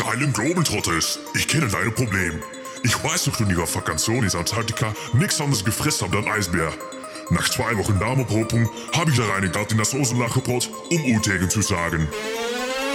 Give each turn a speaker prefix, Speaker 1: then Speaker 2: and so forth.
Speaker 1: geilen Globetrotters, ich kenne dein Problem. Ich weiß, dass du in ihrer Vakantion in Antarktika nichts anderes gefressen habt als Eisbär. Nach 2 Wochen Darmopropung habe ich da rein in das Osenlachgebrot, um Utegen zu sagen.